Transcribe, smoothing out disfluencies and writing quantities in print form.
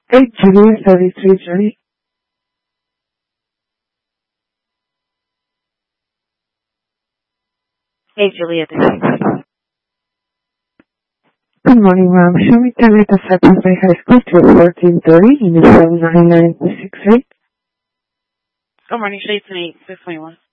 8 Juliet 33 Journey. Hey, Juliet. Good morning, ma'am. Show me time at the Cypress Bay High School to 1430 in the 79968. Good morning, Shades and 8, 621.